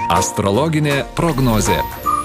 Astrologinė prognozė.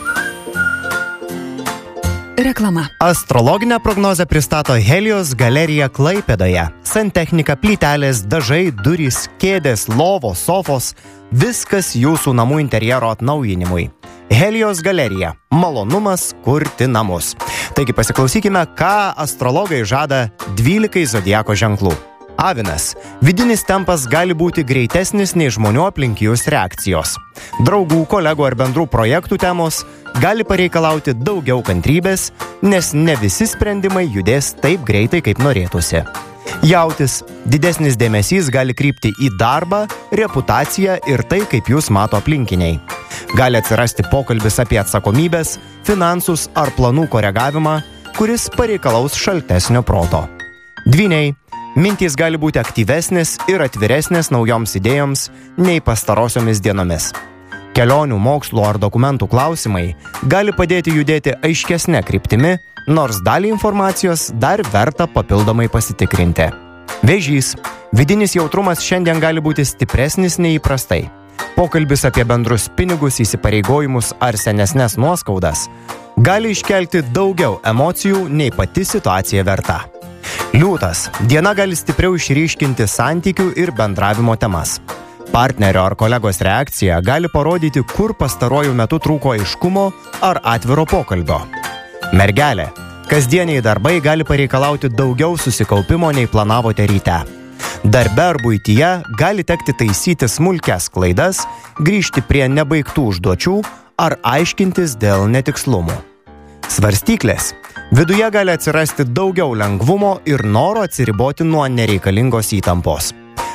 Reklama. Astrologinę prognozę pristato Helios galerija Klaipėdoje. Santechnika, plytelės, dažai, durys, kėdės, lovos, sofos – viskas jūsų namų interjero atnaujinimui. Helios galerija – malonumas kurti namus. Taigi pasiklausykime, ką astrologai žada 12 zodiako ženklų. Avinas. Vidinis tempas gali būti greitesnis nei žmonių aplink jūs reakcijos. Draugų, kolegų ar bendrų projektų temos gali pareikalauti daugiau kantrybės, nes ne visi sprendimai judės taip greitai, kaip norėtųsi. Jautis. Didesnis dėmesys gali krypti į darbą, reputaciją ir tai, kaip jūs mato aplinkiniai. Gali atsirasti pokalbis apie atsakomybės, finansus ar planų koregavimą, kuris pareikalaus šaltesnio proto. Dvyniai. Mintys gali būti aktyvesnės ir atviresnės naujoms idėjoms nei pastarosiomis dienomis. Kelionių, mokslo ar dokumentų klausimai gali padėti judėti aiškesnė kryptimi, nors dalį informacijos dar verta papildomai pasitikrinti. Vėžys. Vidinis jautrumas šiandien gali būti stipresnis nei įprastai. Pokalbis apie bendrus pinigus, įsipareigojimus ar senesnes nuoskaudas gali iškelti daugiau emocijų nei pati situacija verta. Liūtas. Diena gali stipriau išryškinti santykių ir bendravimo temas. Partnerio ar kolegos reakcija gali parodyti, kur pastaruoju metu trūko aiškumo ar atviro pokalbio. Mergelė. Kasdieniai darbai gali pareikalauti daugiau susikaupimo nei planavote ryte. Darbe ar buityje gali tekti taisyti smulkias klaidas, grįžti prie nebaigtų užduočių ar aiškintis dėl netikslumų. Svarstyklės. Viduje gali atsirasti daugiau lengvumo ir noro atsiriboti nuo nereikalingos įtampos.